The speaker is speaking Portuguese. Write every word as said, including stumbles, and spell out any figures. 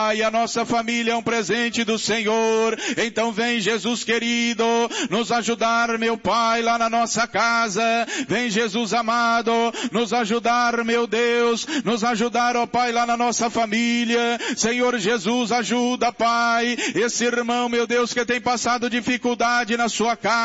Pai, a nossa família é um presente do Senhor. Então vem, Jesus querido, nos ajudar, meu Pai, lá na nossa casa. Vem, Jesus amado, nos ajudar, meu Deus, nos ajudar, ó Pai, lá na nossa família. Senhor Jesus, ajuda, Pai, esse irmão, meu Deus, que tem passado dificuldade na sua casa.